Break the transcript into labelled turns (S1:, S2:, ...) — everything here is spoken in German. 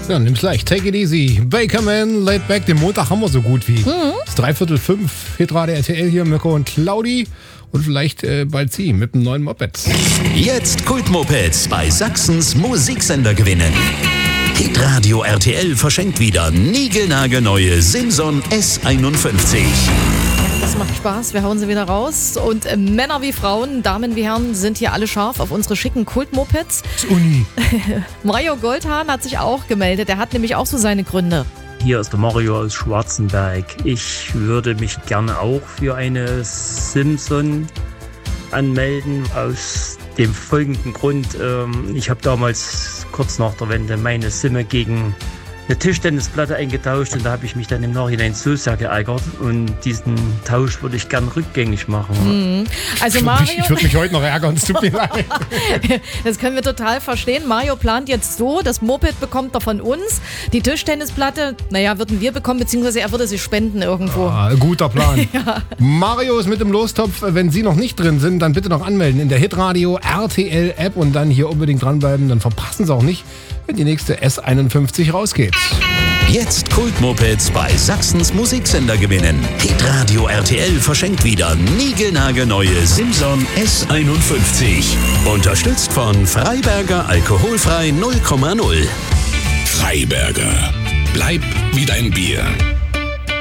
S1: Ja, nimm's leicht. Take it easy. Bakerman, laid back. Den Montag haben wir so gut wie. Es ist 3:45. Hitradio RTL hier, Mirko und Claudi. Und vielleicht bald sie mit einem neuen Moped.
S2: Jetzt Kultmopeds bei Sachsens Musiksender gewinnen. Hitradio RTL verschenkt wieder niegelnagelneue Simson S51.
S3: Das macht Spaß, wir hauen sie wieder raus. Und Männer wie Frauen, Damen wie Herren sind hier alle scharf auf unsere schicken Kultmopeds.
S1: Uni.
S3: Mario Goldhahn hat sich auch gemeldet, der hat nämlich auch so seine Gründe.
S4: Hier ist der Mario aus Schwarzenberg. Ich würde mich gerne auch für eine Simson anmelden. Aus dem folgenden Grund, ich habe damals kurz nach der Wende meine Simme gegen eine Tischtennisplatte eingetauscht und da habe ich mich dann im Nachhinein so sehr geärgert und diesen Tausch würde ich gern rückgängig machen.
S3: Also Mario,
S1: Ich würde mich heute noch ärgern, es tut mir leid.
S3: das können wir total verstehen. Mario plant jetzt so, das Moped bekommt er von uns. Die Tischtennisplatte, würden wir bekommen, beziehungsweise er würde sie spenden irgendwo.
S1: Guter Plan. Mario ist mit im Lostopf. Wenn Sie noch nicht drin sind, dann bitte noch anmelden in der Hitradio RTL App und dann hier unbedingt dranbleiben. Dann verpassen Sie auch nicht, wenn die nächste S51 rausgeht.
S2: Jetzt Kultmopeds bei Sachsens Musiksender gewinnen. Hitradio RTL verschenkt wieder niegelnagelneue Simson S51. Unterstützt von Freiberger Alkoholfrei 0,0.
S5: Freiberger. Bleib wie dein Bier.